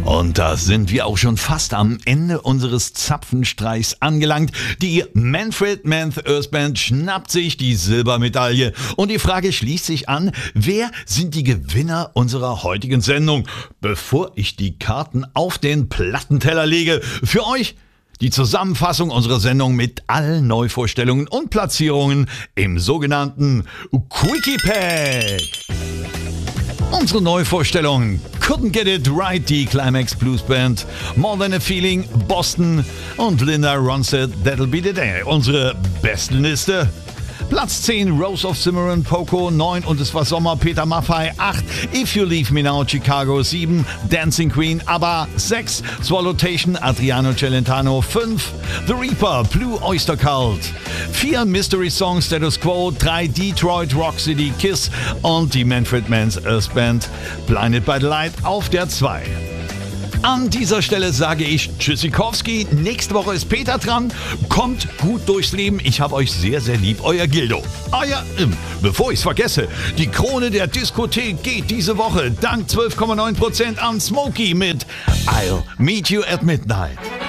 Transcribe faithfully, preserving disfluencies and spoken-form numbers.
Und da sind wir auch schon fast am Ende unseres Zapfenstreichs angelangt. Die Manfred Mann Earth Band schnappt sich die Silbermedaille. Und die Frage schließt sich an, wer sind die Gewinner unserer heutigen Sendung? Bevor ich die Karten auf den Plattenteller lege, für euch die Zusammenfassung unserer Sendung mit allen Neuvorstellungen und Platzierungen im sogenannten Quickie Pack. Unsere Neuvorstellungen: Couldn't Get It Right, die Climax Blues Band, More Than a Feeling, Boston und Linda Ronstadt, That'll Be the Day. Unsere Bestenliste: Platz zehn, Rose of Cimarron, Poco, neun Und es war Sommer, Peter Maffay, acht, If You Leave Me Now, Chicago, sieben, Dancing Queen, ABBA, sechs, Swallowtation, Adriano Celentano, fünf, The Reaper, Blue Oyster Cult, vier, Mystery Song, Status Quo, drei, Detroit Rock City, Kiss und die Manfred Mann Earth Band, Blinded by the Light auf der zwei. An dieser Stelle sage ich Tschüssikowski. Nächste Woche ist Peter dran. Kommt gut durchs Leben. Ich habe euch sehr, sehr lieb. Euer Gildo. Ah ja, bevor ich es vergesse, die Krone der Diskothek geht diese Woche dank zwölf Komma neun Prozent an Smokey mit I'll Meet You at Midnight.